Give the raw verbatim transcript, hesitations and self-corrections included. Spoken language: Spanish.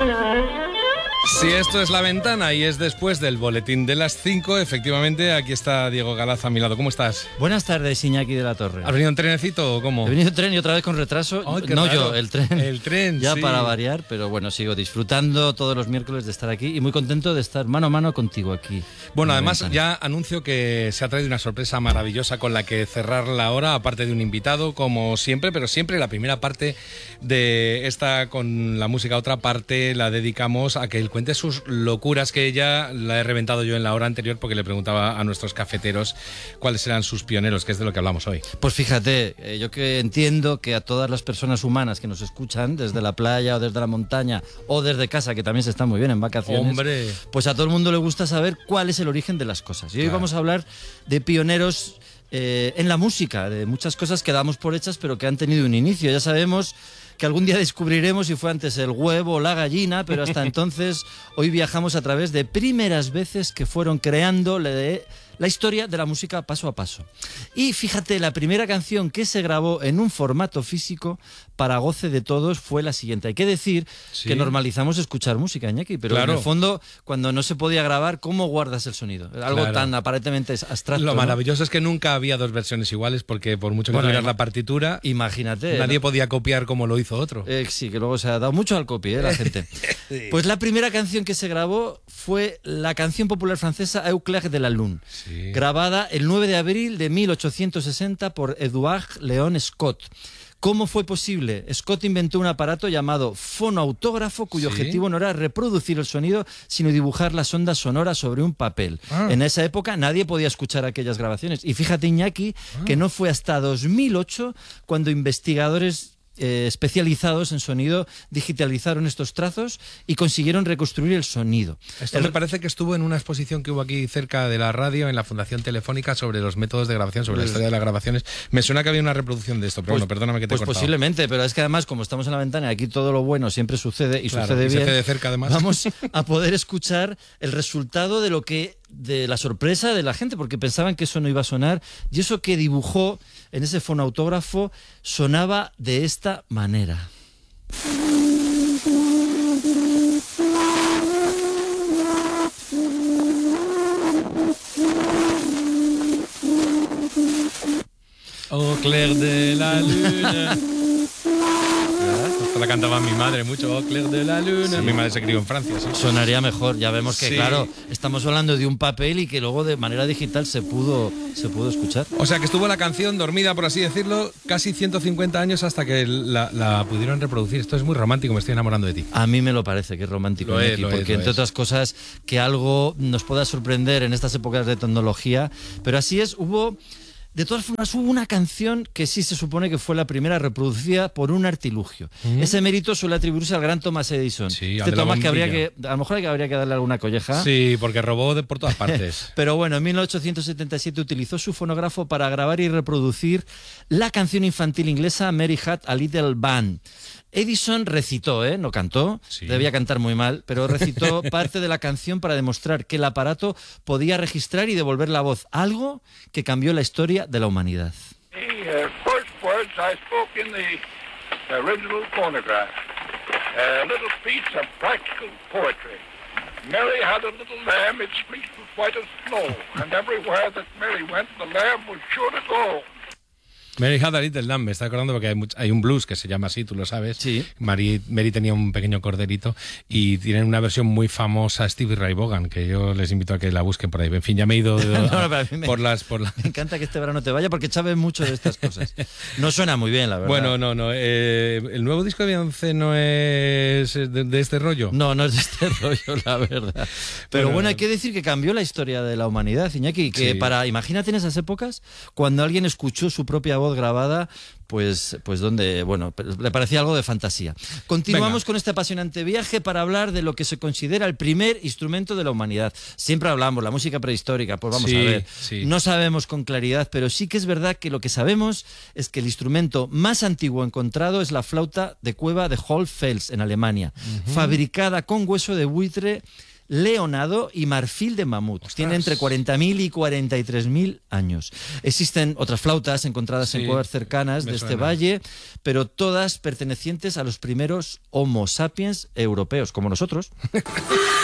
Si esto es La Ventana y es después del boletín de las cinco, efectivamente, aquí está Diego Galaz a mi lado. ¿Cómo estás? Buenas tardes, Iñaki de la Torre. ¿Has venido en trenecito o cómo? He venido en tren y otra vez con retraso. Ay, no raro. yo, el tren. El tren, Ya sí. para variar, pero bueno, sigo disfrutando todos los miércoles de estar aquí y muy contento de estar mano a mano contigo aquí. Bueno, además ya anuncio que se ha traído una sorpresa maravillosa con la que cerrar la hora, aparte de un invitado, como siempre, pero siempre la primera parte de esta con la música, otra parte la dedicamos a que él cuente sus locuras, que ya la he reventado yo en la hora anterior porque le preguntaba a nuestros cafeteros cuáles eran sus pioneros, que es de lo que hablamos hoy. Pues fíjate, eh, yo que entiendo que a todas las personas humanas que nos escuchan desde la playa o desde la montaña o desde casa, que también se está muy bien en vacaciones, ¡Hombre! Pues a todo el mundo le gusta saber cuál es el origen de las cosas. Y hoy Claro. vamos a hablar de pioneros eh, en la música, de muchas cosas que damos por hechas pero que han tenido un inicio. Ya sabemos que algún día descubriremos si fue antes el huevo o la gallina, pero hasta entonces hoy viajamos a través de primeras veces que fueron creando la, la historia de la música paso a paso. Y fíjate, la primera canción que se grabó en un formato físico para goce de todos fue la siguiente. Hay que decir ¿Sí? que normalizamos escuchar música, Iñaki, pero Claro. en el fondo, cuando no se podía grabar, ¿cómo guardas el sonido? Algo Claro. tan aparentemente abstracto. Lo ¿no? maravilloso es que nunca había dos versiones iguales, porque por mucho que Bueno, tuvieras ima- la partitura, Imagínate. nadie ¿no? podía copiar como lo hizo otro. Eh, sí, que luego se ha dado mucho al copy, ¿eh? La gente. Pues la primera canción que se grabó fue la canción popular francesa Au clair de la lune, Sí. grabada el nueve de abril de mil ochocientos sesenta por Edouard Léon Scott. ¿Cómo fue posible? Scott inventó un aparato llamado fonoautógrafo cuyo Sí. objetivo no era reproducir el sonido, sino dibujar las ondas sonoras sobre un papel. Ah. En esa época nadie podía escuchar aquellas grabaciones. Y fíjate, Iñaki, Ah. que no fue hasta dos mil ocho cuando investigadores eh, especializados en sonido digitalizaron estos trazos y consiguieron reconstruir el sonido. Esto El- me parece que estuvo en una exposición que hubo aquí cerca de la radio, en la Fundación Telefónica, sobre los métodos de grabación, sobre la historia de las grabaciones. Me suena que había una reproducción de esto, pero bueno, perdóname que te he Pues cortado. posiblemente, pero es que además, como estamos en la ventana y aquí todo lo bueno siempre sucede y Claro, sucede y se bien, hace de cerca, además. vamos a poder escuchar el resultado de lo que de la sorpresa de la gente, porque pensaban que eso no iba a sonar, y eso que dibujó en ese fonautógrafo sonaba de esta manera. Au clair de la luna. Esto la cantaba mi madre mucho, Au clair de la luna. Sí. Mi madre se crió en Francia, sí. Sonaría mejor, ya vemos que Sí. claro, estamos hablando de un papel y que luego de manera digital se pudo, se pudo escuchar. O sea que estuvo la canción dormida, por así decirlo, casi ciento cincuenta años hasta que la, la pudieron reproducir. Esto es muy romántico, me estoy enamorando de ti. A mí me lo parece que es romántico, Lo es, Iñaki, lo es, porque lo entre es. otras cosas que algo nos pueda sorprender en estas épocas de tecnología, pero así es, hubo, de todas formas, hubo una canción que sí se supone que fue la primera reproducida por un artilugio. ¿Mm? Ese mérito suele atribuirse al gran Thomas Edison. Sí, al este de la Thomas que habría que, bombilla. a lo mejor hay que- habría que darle alguna colleja. Sí, porque robó de por todas partes. Pero bueno, en mil ochocientos setenta y siete utilizó su fonógrafo para grabar y reproducir la canción infantil inglesa Mary Had a Little Band. Edison recitó, ¿eh? No cantó, Sí. debía cantar muy mal, pero recitó parte de la canción para demostrar que el aparato podía registrar y devolver la voz, algo que cambió la historia de la humanidad. The uh, first words I spoke in the original phonograph. A little piece of practical poetry. Mary had a little lamb, its fleece was white as snow, and everywhere that Mary went, the lamb was sure to go. Mary Had a Little Lamb, me está acordando porque hay, much- hay un blues que se llama así, tú lo sabes. Sí. Mary, Mary tenía un pequeño corderito y tienen una versión muy famosa, Stevie Ray Vaughan, que yo les invito a que la busquen por ahí. En fin, ya me he ido de- No, no, pero a mí me- por las... Por la... Me encanta que este verano te vaya porque sabes mucho de estas cosas. No suena muy bien, la verdad. Bueno, no, no. eh, el nuevo disco de Beyoncé no es de, de este rollo. No, no es de este rollo, la verdad. Pero Bueno, bueno, hay que decir que cambió la historia de la humanidad, Iñaki, que Sí. para, imagínate en esas épocas, cuando alguien escuchó su propia voz grabada, pues, pues donde, bueno, le parecía algo de fantasía. Continuamos Venga. con este apasionante viaje para hablar de lo que se considera el primer instrumento de la humanidad. Siempre hablamos, la música prehistórica, pues vamos Sí, a ver. sí. No sabemos con claridad, pero sí que es verdad que lo que sabemos es que el instrumento más antiguo encontrado es la flauta de cueva de Hohlfels, en Alemania, fabricada con hueso de buitre. leonado y marfil de mamut. Ostras. Tiene entre cuarenta mil y cuarenta y tres mil años. Existen otras flautas encontradas Sí, en cuevas cercanas me de este suena. valle, pero todas pertenecientes a los primeros Homo sapiens europeos, como nosotros.